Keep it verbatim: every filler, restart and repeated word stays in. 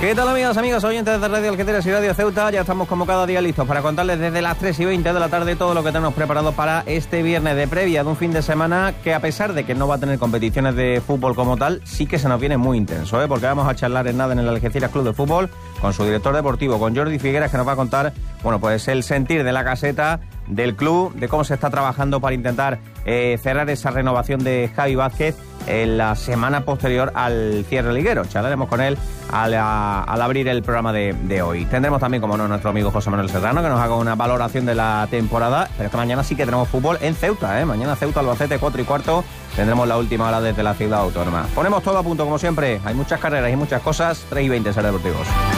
¿Qué tal, amigas, amigos, oyentes de Radio Algeciras y Radio Ceuta? Ya estamos como cada día listos para contarles desde las tres y veinte de la tarde todo lo que tenemos preparado para este viernes de previa de un fin de semana que, a pesar de que no va a tener competiciones de fútbol como tal, sí que se nos viene muy intenso, ¿eh? Porque vamos a charlar en nada en el Algeciras Club de Fútbol con su director deportivo, con Jordi Figueras, que nos va a contar, bueno, pues el sentir de la caseta, del club, de cómo se está trabajando para intentar eh, cerrar esa renovación de Javi Vázquez en la semana posterior al cierre liguero. Charlaremos con él al, a, al abrir el programa de, de hoy. Tendremos también, como no, nuestro amigo José Manuel Serrano, que nos haga una valoración de la temporada. Pero esta mañana sí que tenemos fútbol en Ceuta, ¿eh? Mañana Ceuta, Albacete, cuatro y cuarto. Tendremos la última hora desde la ciudad autónoma. Ponemos todo a punto, como siempre. Hay muchas carreras y muchas cosas. tres y veinte, Ser Deportivos.